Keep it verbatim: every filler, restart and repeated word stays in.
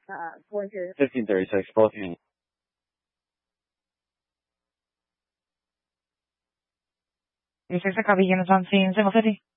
Uh, going to fifteen thirty-six, both units. three six, copy, units on scene, Signal City.